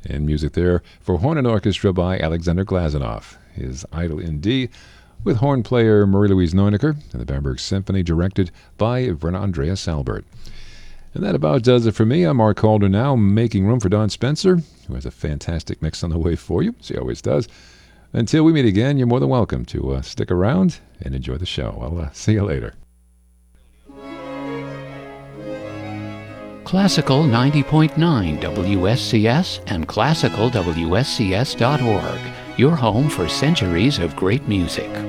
And music there for horn and orchestra by Alexander Glazunov. His Idol in D, with horn player Marie-Louise Neunecker, and the Bamberg Symphony directed by Verna Andreas Albert. And that about does it for me. I'm Mark Calder now, making room for Don Spencer, who has a fantastic mix on the way for you, as he always does. Until we meet again, you're more than welcome to stick around and enjoy the show. I'll see you later. Classical 90.9 WSCS and classicalwscs.org, your home for centuries of great music.